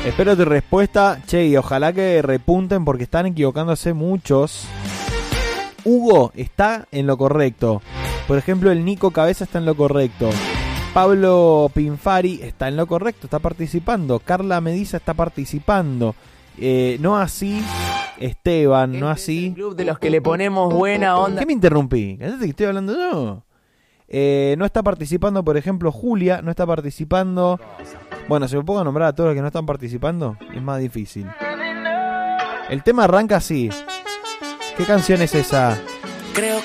Espero tu respuesta, che, y ojalá que repunten porque están equivocándose muchos. Hugo está en lo correcto. Por ejemplo, el Nico Cabeza está en lo correcto. Pablo Pinfari está en lo correcto, está participando. Carla Mediza está participando. No así Esteban, no así. El club de los que le ponemos buena onda. ¿Qué me interrumpí? ¿Cállate que estoy hablando yo? No está participando, por ejemplo, Julia. No está participando. Bueno, si me pongo a nombrar a todos los que no están participando, es más difícil. El tema arranca así. ¿Qué canción es esa? Creo